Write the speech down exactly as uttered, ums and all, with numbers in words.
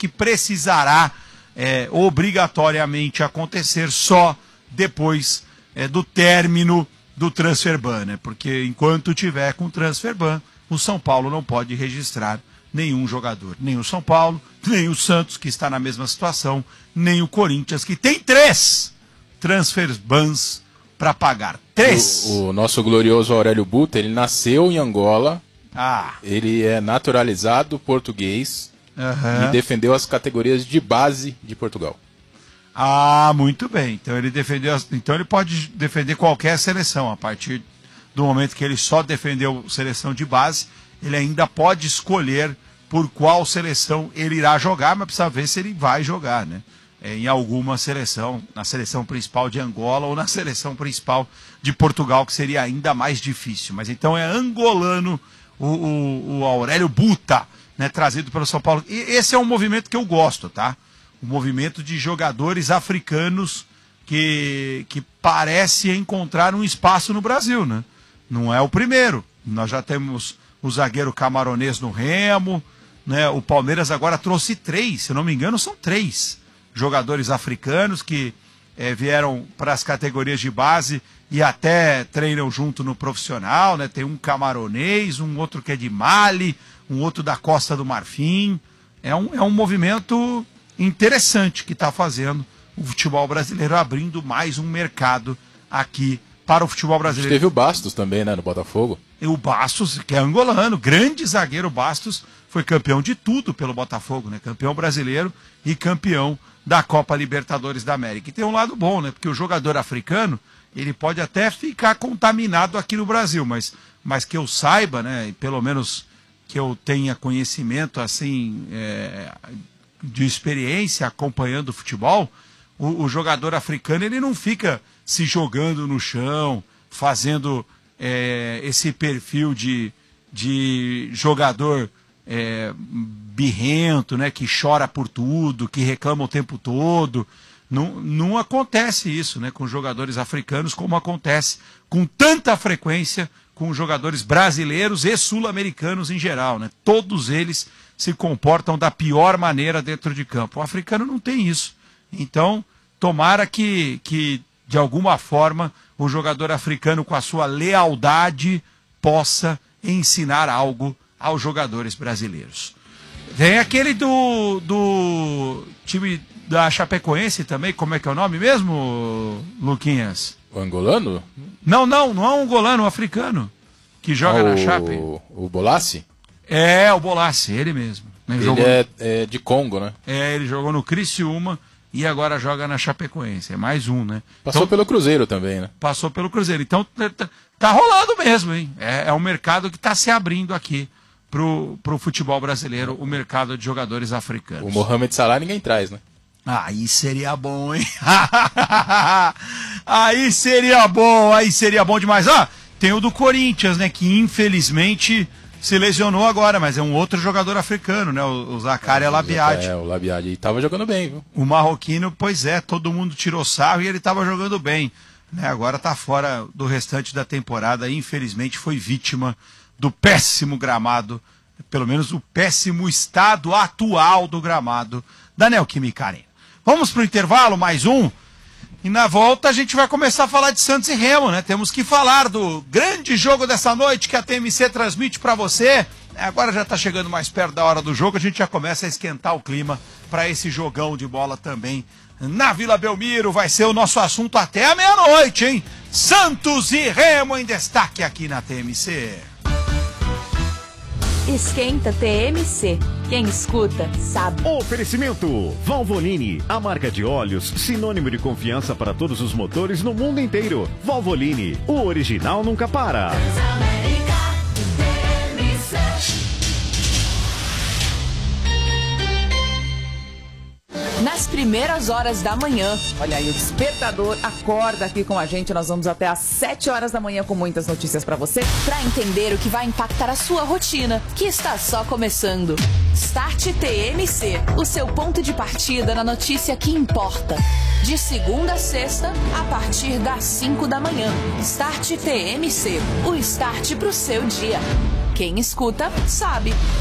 que precisará é, obrigatoriamente acontecer só depois é, do término do transfer ban, né? Porque enquanto tiver com transfer ban, o São Paulo não pode registrar nenhum jogador. Nem o São Paulo, nem o Santos, que está na mesma situação, nem o Corinthians, que tem três transfer bans para pagar. Três! O, o nosso glorioso Aurélio Buta, ele nasceu em Angola, ah. ele é naturalizado português uhum. e defendeu as categorias de base de Portugal. Ah, muito bem. Então ele defendeu, então ele pode defender qualquer seleção. A partir do momento que ele só defendeu seleção de base, ele ainda pode escolher por qual seleção ele irá jogar, mas precisa ver se ele vai jogar, né? É, em alguma seleção, na seleção principal de Angola ou na seleção principal de Portugal, que seria ainda mais difícil. Mas então é angolano o, o, o Aurélio Buta, né, trazido pelo São Paulo. E esse é um movimento que eu gosto, tá? O movimento de jogadores africanos que, que parece encontrar um espaço no Brasil, né? Não é o primeiro. Nós já temos o zagueiro camaronês no Remo, né? O Palmeiras agora trouxe três, se eu não me engano, são três jogadores africanos que é, vieram para as categorias de base e até treinam junto no profissional, né? Tem um camaronês, um outro que é de Mali, um outro da Costa do Marfim. É um, é um movimento interessante que está fazendo o futebol brasileiro, abrindo mais um mercado aqui para o futebol brasileiro. Teve o Bastos também, né, no Botafogo. E o Bastos, que é angolano, grande zagueiro Bastos, foi campeão de tudo pelo Botafogo, né? Campeão brasileiro e campeão da Copa Libertadores da América. E tem um lado bom, né? Porque o jogador africano, ele pode até ficar contaminado aqui no Brasil, mas, mas que eu saiba, né? E pelo menos que eu tenha conhecimento, assim, é, de experiência acompanhando o futebol, o, o jogador africano, ele não fica se jogando no chão, fazendo é, esse perfil de, de jogador é, birrento, né, que chora por tudo, que reclama o tempo todo. Não, não acontece isso, né, com jogadores africanos, como acontece com tanta frequência com jogadores brasileiros e sul-americanos em geral, né? Todos eles se comportam da pior maneira dentro de campo. O africano não tem isso. Então, tomara que, que de alguma forma, o jogador africano, com a sua lealdade, possa ensinar algo aos jogadores brasileiros. Tem aquele do, do time da Chapecoense também, como é que é o nome mesmo, Luquinhas? O angolano? Não, não, não é um angolano, um africano, que joga ah, na o, Chape. O Bolassi? É, o Bolassi, ele mesmo. Ele, ele jogou... é, é de Congo, né? É, ele jogou no Criciúma e agora joga na Chapecoense. É mais um, né? Passou então, pelo Cruzeiro também, né? Passou pelo Cruzeiro. Então tá, tá rolando mesmo, hein? É, é um mercado que está se abrindo aqui pro, pro futebol brasileiro, o mercado de jogadores africanos. O Mohamed Salah ninguém traz, né? Aí seria bom, hein? Aí seria bom, aí seria bom demais. Ah, tem o do Corinthians, né? Que infelizmente se lesionou agora, mas é um outro jogador africano, né? O, o Zakaria Labiad. É, o Labiad. E tava jogando bem, viu? O marroquino, pois é, todo mundo tirou sarro e ele tava jogando bem. Né? Agora tá fora do restante da temporada. Infelizmente foi vítima do péssimo gramado, pelo menos o péssimo estado atual do gramado da Neoquímica Arena. Vamos pro intervalo, mais um. E na volta a gente vai começar a falar de Santos e Remo, né? Temos que falar do grande jogo dessa noite que a T M C transmite para você. Agora já tá chegando mais perto da hora do jogo, a gente já começa a esquentar o clima para esse jogão de bola também. Na Vila Belmiro vai ser o nosso assunto até a meia-noite, hein? Santos e Remo em destaque aqui na T M C. Esquenta T M C. Quem escuta, sabe. Oferecimento Valvoline, a marca de óleos sinônimo de confiança para todos os motores no mundo inteiro. Valvoline, o original nunca para. Nas primeiras horas da manhã. Olha aí, o Despertador acorda aqui com a gente. Nós vamos até às sete horas da manhã com muitas notícias pra você. Pra entender o que vai impactar a sua rotina, que está só começando. Start T M C, o seu ponto de partida na notícia que importa. De segunda a sexta, a partir das cinco da manhã. Start T M C, o start pro seu dia. Quem escuta, sabe.